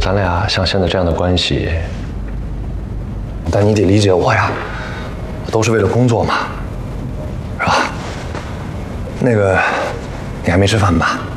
咱俩像现在这样的关系，但你得理解我呀，都是为了工作嘛，是吧？那个，你还没吃饭吧？